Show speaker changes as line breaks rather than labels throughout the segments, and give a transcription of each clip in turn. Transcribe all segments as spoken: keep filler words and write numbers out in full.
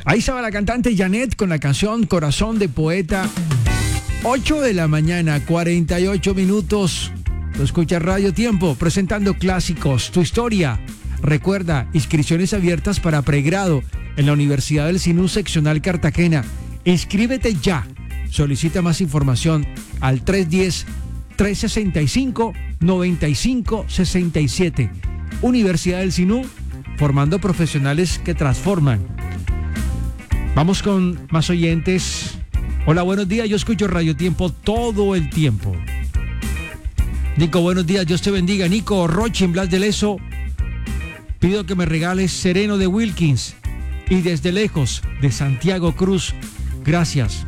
Ahí estaba la cantante Janet con la canción Corazón de Poeta. ocho de la mañana, cuarenta y ocho minutos. Lo escucha Radio Tiempo, presentando clásicos, tu historia. Recuerda, inscripciones abiertas para pregrado en la Universidad del Sinú Seccional Cartagena. Inscríbete ya. Solicita más información al tres uno cero, tres seis cinco, nueve cinco seis siete. Universidad del Sinú, formando profesionales que transforman. Vamos con más oyentes. Hola, buenos días. Yo escucho Radio Tiempo todo el tiempo. Nico, buenos días. Dios te bendiga. Nico Rochi en Blas de Lezo. Pido que me regales Sereno de Wilkins. Y desde lejos, de Santiago Cruz. Gracias.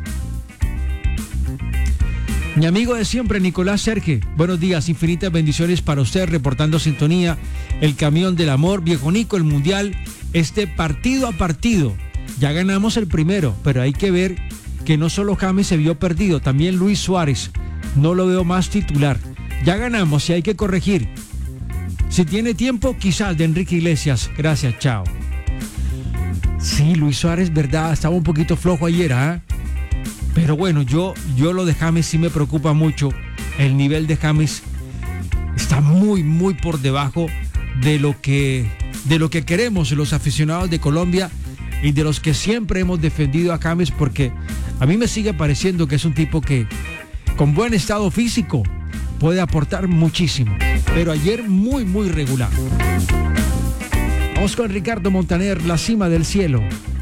Mi amigo de siempre, Nicolás Serge. Buenos días, infinitas bendiciones para usted, reportando sintonía. El camión del amor, viejo Nico, el mundial, este partido a partido. Ya ganamos el primero, pero hay que ver que no solo James se vio perdido, también Luis Suárez. No lo veo más titular. Ya ganamos y hay que corregir. Si tiene tiempo, quizás de Enrique Iglesias. Gracias, chao. Sí, Luis Suárez, verdad, estaba un poquito flojo ayer, ¿ah? ¿eh? Pero bueno, yo, yo lo de James sí me preocupa mucho. El nivel de James está muy, muy por debajo de lo que, de lo que queremos los aficionados de Colombia y de los que siempre hemos defendido a James, porque a mí me sigue pareciendo que es un tipo que con buen estado físico puede aportar muchísimo, pero ayer muy, muy regular. Vamos con Ricardo Montaner, La Cima del Cielo.